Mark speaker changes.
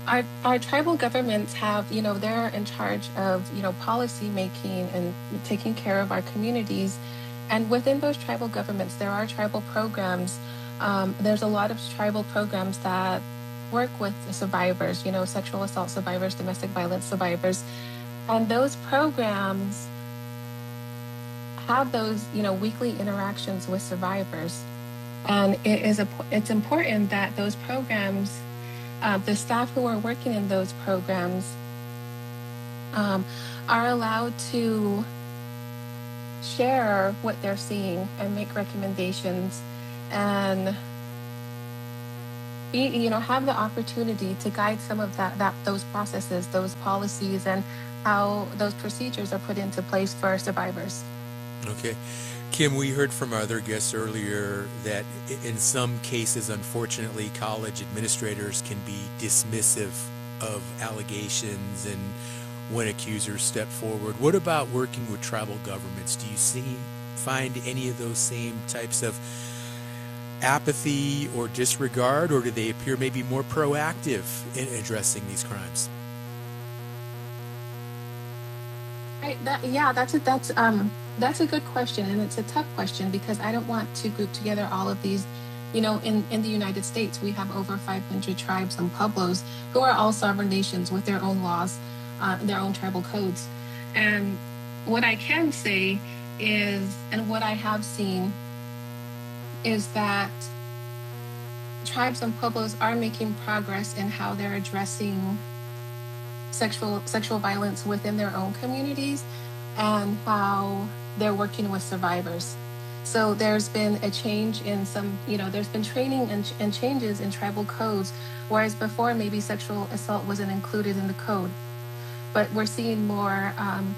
Speaker 1: Our tribal governments have, they're in charge of, policy making and taking care of our communities. And within those tribal governments, there are tribal programs. There's a lot of tribal programs that work with the survivors, sexual assault survivors, domestic violence survivors. And those programs have those, weekly interactions with survivors. And it's important that those programs, the staff who are working in those programs, um, are allowed to share what they're seeing and make recommendations and have the opportunity to guide some of that those processes, those policies, and how those procedures are put into place for survivors.
Speaker 2: Okay. Kim, we heard from our other guests earlier that in some cases, unfortunately, college administrators can be dismissive of allegations and when accusers step forward. What about working with tribal governments? Do you find any of those same types of apathy or disregard, or do they appear maybe more proactive in addressing these crimes?
Speaker 1: Right. That's a good question, and it's a tough question because I don't want to group together all of these. In the United States, we have over 500 tribes and pueblos who are all sovereign nations with their own laws, their own tribal codes. And what I can say is, and what I have seen is that tribes and pueblos are making progress in how they're addressing sexual violence within their own communities and how they're working with survivors. So there's been a change in some, there's been training and changes in tribal codes, whereas before maybe sexual assault wasn't included in the code. But we're seeing more